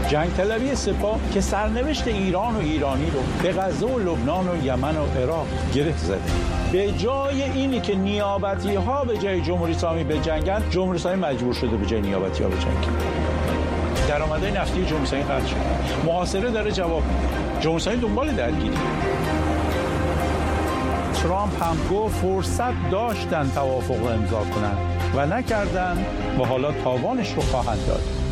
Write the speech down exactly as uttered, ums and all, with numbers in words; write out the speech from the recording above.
جنگ طلبی سپاه که سرنوشت ایران و ایرانی رو به غزه و لبنان و یمن و عراق گره زده. به جای اینی که نیابتی ها به جای جمهوری اسلامی بجنگن، جمهوری اسلامی مجبور شده به جای نیابتی ها بجنگن. درآمدهای نفتی جمهوری اسلامی قطع شده. محاصره داره جواب میده. جمهوری اسلامی دنبال درگیری. ترامپ هم گفت فرصت داشتن توافق رو امضا کنن و نکردن و حالا تاوانش رو خواهند داد.